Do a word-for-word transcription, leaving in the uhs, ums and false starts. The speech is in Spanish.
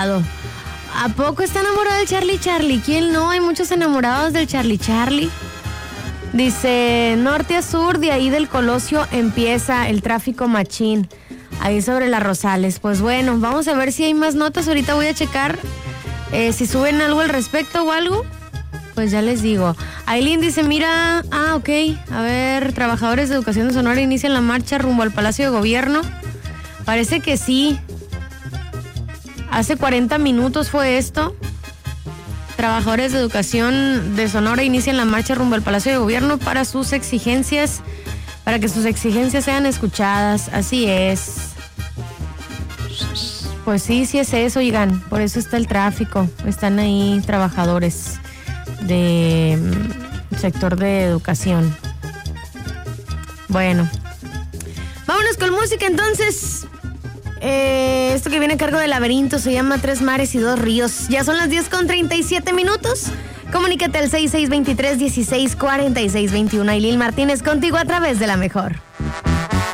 ¿A poco está enamorado del Charlie Charlie? ¿Quién no? Hay muchos enamorados del Charlie Charlie. Dice, norte a sur, de ahí del Colosio empieza el tráfico machín. Ahí sobre las Rosales. Pues bueno, vamos a ver si hay más notas. Ahorita voy a checar eh, si suben algo al respecto o algo. Pues ya les digo. Aileen dice, mira, ah, ok. A ver, trabajadores de educación de Sonora inician la marcha rumbo al Palacio de Gobierno. Parece que sí. Hace cuarenta minutos fue esto. Trabajadores de educación de Sonora inician la marcha rumbo al Palacio de Gobierno para sus exigencias, para que sus exigencias sean escuchadas. Así es. Pues sí, sí es eso, oigan. Por eso está el tráfico. Están ahí trabajadores de sector de educación. Bueno, vámonos con música entonces. Eh, esto que viene a cargo del Laberinto se llama Tres Mares y Dos Ríos. Ya son las diez con treinta y siete minutos. Comunícate al seis seis dos tres, uno seis cuatro seis dos uno. Ailil Martínez contigo a través de La Mejor.